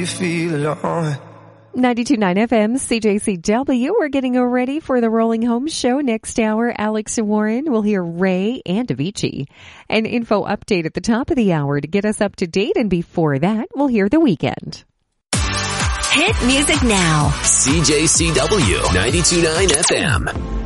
You feel alone. 92.9 FM, CJCW. We're getting ready for the Rolling Home Show. Next hour, Alex and Warren. We'll hear Ray and Avicii. An info update at the top of the hour to get us up to date. And before that, we'll hear The Weeknd. Hit music now. CJCW 92.9 FM.